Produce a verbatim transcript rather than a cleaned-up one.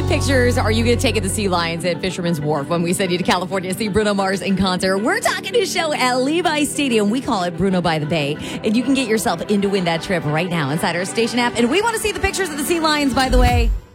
pictures are you going to take of the Sea Lions at Fisherman's Wharf when we send you to California to see Bruno Mars in concert? We're talking to a show at Levi's Stadium. We call it Bruno by the Bay. And you can get yourself in to win that trip right now inside our station app. And we want to see the pictures of the Sea Lions, by the way.